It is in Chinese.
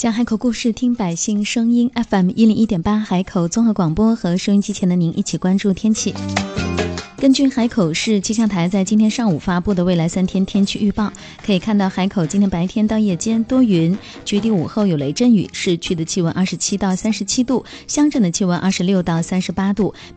讲海口故事，听百姓声音。 FM101.8 海口综合广播和收音机前的您一起关注天气。根据海口市气象台在今天上午发布的未来3天天气预报，可以看到海口今天白天到夜间多云，局地午后有雷阵雨，市区的气温27到37度，乡镇的气温26到38度。